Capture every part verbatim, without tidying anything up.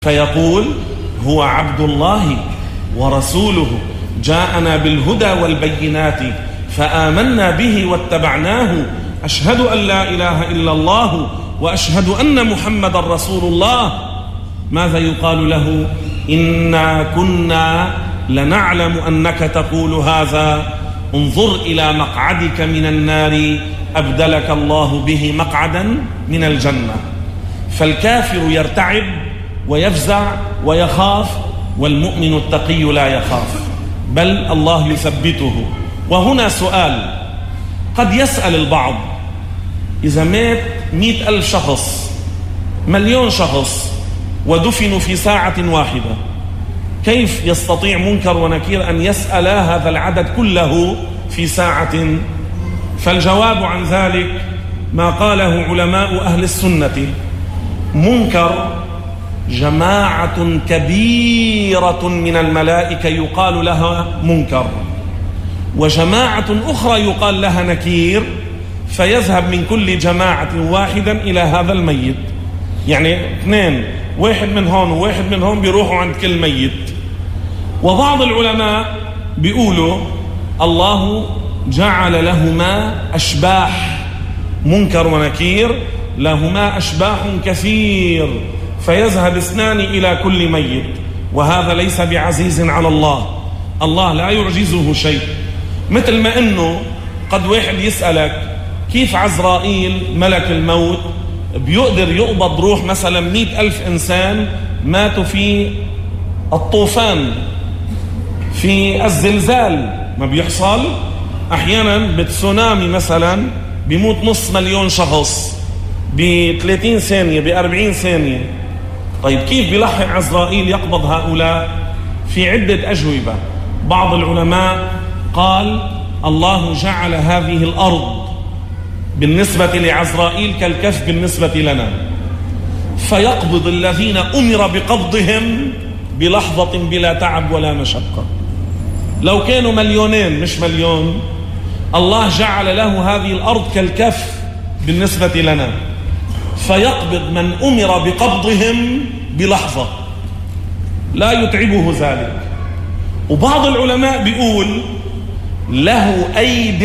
فيقول هو عبد الله ورسوله جاءنا بالهدى والبينات فآمنا به واتبعناه أشهد أن لا إله إلا الله وأشهد أن محمد رسول الله. ماذا يقال له؟ إنا كنا لنعلم أنك تقول هذا، انظر إلى مقعدك من النار أبدلك الله به مقعدا من الجنة. فالكافر يرتعب ويفزع ويخاف، والمؤمن التقي لا يخاف، بل الله يثبته. وهنا سؤال قد يسأل البعض: إذا مات مئة ألف شخص، مليون شخص، ودفنوا في ساعة واحدة، كيف يستطيع منكر ونكير أن يسأل هذا العدد كله في ساعة؟ فالجواب عن ذلك ما قاله علماء أهل السنة: منكر جماعة كبيرة من الملائكة يقال لها منكر، وجماعة أخرى يقال لها نكير، فيذهب من كل جماعة واحدا إلى هذا الميت. يعني اثنين، واحد من هون وواحد من هون، بيروحوا عند كل ميت. وبعض العلماء بيقولوا الله جعل لهما أشباح، منكر ونكير لهما أشباح كثير، فيذهب اثنان إلى كل ميت، وهذا ليس بعزيز على الله. الله لا يعجزه شيء. مثل ما أنه قد واحد يسألك كيف عزرائيل ملك الموت بيقدر يقبض روح مثلا مئة ألف إنسان ماتوا في الطوفان، في الزلزال، ما بيحصل أحيانا بتسونامي مثلا بيموت نص مليون شخص بثلاثين ثانية بأربعين ثانية. طيب كيف بيلحق عزرائيل يقبض هؤلاء؟ في عدة أجوبة. بعض العلماء قال الله جعل هذه الأرض بالنسبة لعزرائيل كالكف بالنسبة لنا، فيقبض الذين أمر بقبضهم بلحظة بلا تعب ولا مشقة. لو كانوا مليونين مش مليون، الله جعل له هذه الأرض كالكف بالنسبة لنا، فيقبض من أمر بقبضهم بلحظة لا يتعبه ذلك. وبعض العلماء بيقول له أيد،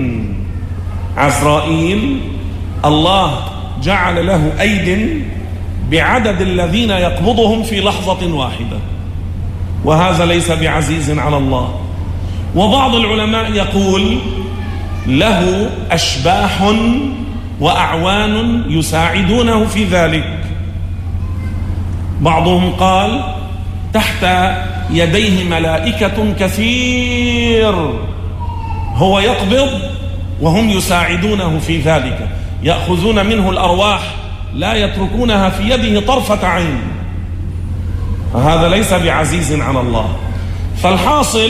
عزرائيل الله جعل له أيد بعدد الذين يقبضهم في لحظة واحدة، وهذا ليس بعزيز على الله. وبعض العلماء يقول له أشباح وأعوان يساعدونه في ذلك. بعضهم قال تحت يديه ملائكة كثير، هو يقبض وهم يساعدونه في ذلك، يأخذون منه الأرواح لا يتركونها في يده طرفة عين. هذا ليس بعزيز على الله. فالحاصل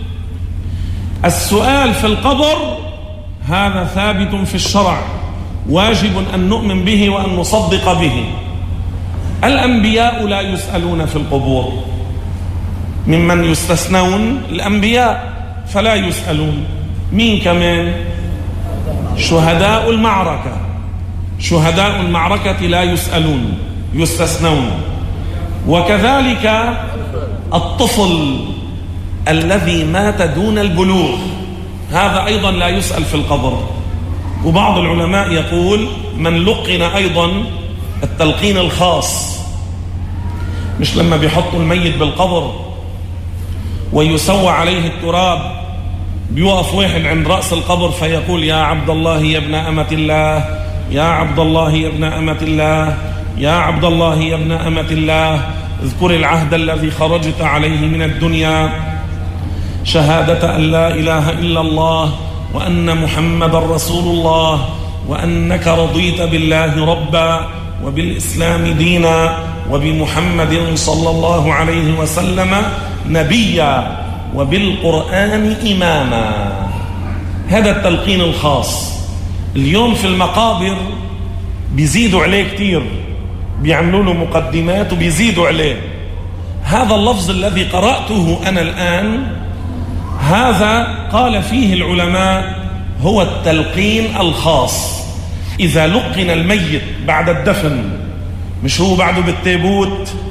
السؤال في القبر هذا ثابت في الشرع، واجب أن نؤمن به وأن نصدق به. الأنبياء لا يسألون في القبور، ممن يستثنون الأنبياء فلا يسألون. مين كمان؟ شهداء المعركة، شهداء المعركة لا يسألون، يستثنون. وكذلك الطفل الذي مات دون البلوغ، هذا أيضا لا يسأل في القبر. وبعض العلماء يقول من لقن أيضا التلقين الخاص، مش لما بيحطوا الميت بالقبر ويسوى عليه التراب، بيوقف واحد عند رأس القبر فيقول يا عبد الله يا ابن أمة الله، يا عبد الله يا ابن أمة الله، يا عبد الله يا ابن أمة الله، اذكر العهد الذي خرجت عليه من الدنيا، شهادة أن لا إله إلا الله وأن محمد رسول الله، وأنك رضيت بالله ربا وبالإسلام دينا وبمحمد صلى الله عليه وسلم نبيا وبالقرآن إماما. هذا التلقين الخاص. اليوم في المقابر بيزيدوا عليه كتير، بيعملوا له مقدمات وبيزيدوا عليه. هذا اللفظ الذي قرأته أنا الآن، هذا قال فيه العلماء هو التلقين الخاص. إذا لقن الميت بعد الدفن، مش هو بعده بالتابوت